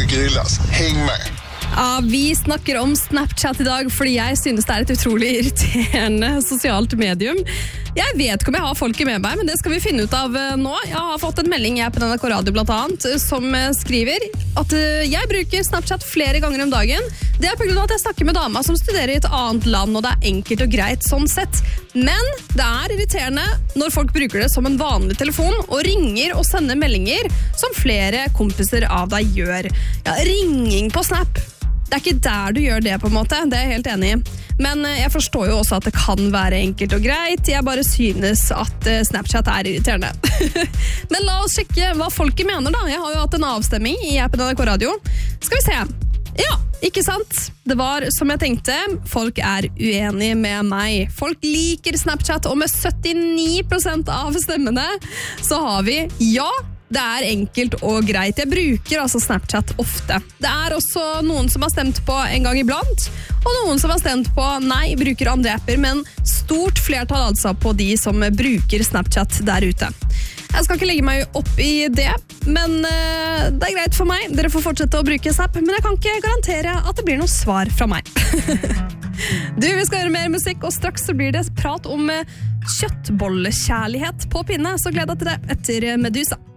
grillas. Häng med! Ja, vi snakker om Snapchat i dag fordi jeg synes det er et utrolig irriterende sosialt medium. Jeg vet ikke om jeg har folket med meg, men det skal vi finne ut av nå. Jeg har fått en melding på NRK Radio blant annet, som skriver at jeg bruker Snapchat flere ganger om dagen. Det er på grunn av at jeg snakker med dama som studerer i et annet land, og det er enkelt og greit sånn sett. Men det er irriterende når folk bruker det som en vanlig telefon, og ringer og sender meldinger som flere kompiser av deg gjør. Ja, ringing på Snap. Det er ikke der du gjør det på en måte, det er jeg helt enig i. Men jeg forstår jo også at det kan være enkelt og greit, jeg bare synes at Snapchat er irriterende. Men la oss sjekke hva folket mener da. Jeg har jo hatt en avstemming i appen NRK Radio. Skal vi se. Ja, ikke sant? Det var som jeg tenkte, folk er uenige med meg. Folk liker Snapchat, og med 79% av stemmene så har vi ja. Det er enkelt og greit. Jeg bruker altså Snapchat ofte. Det er også noen som har stemt på en gang iblant, og noen som har stemt på nei, bruker andre apper, men stort flertall altså på de som bruker Snapchat der ute. Jeg skal ikke legge meg opp i det, men det er greit for meg. Dere får fortsette å bruke Snap, men jeg kan ikke garantere at det blir noe svar fra meg. Du, vi skal høre mer musikk, og straks så blir det prat om kjøttbollekjærlighet på pinne, så gled deg til det etter Medusa.